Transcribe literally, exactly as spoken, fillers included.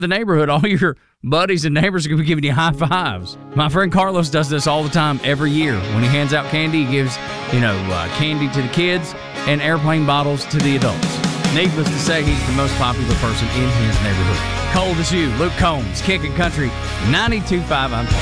the neighborhood, all your buddies and neighbors are going to be giving you high fives. My friend Carlos does this all the time every year. When he hands out candy, he gives, you know, uh, candy to the kids and airplane bottles to the adults. Needless to say, he's the most popular person in his neighborhood. Cold as you, Luke Combs, Kicking Country, ninety-two point five. I'm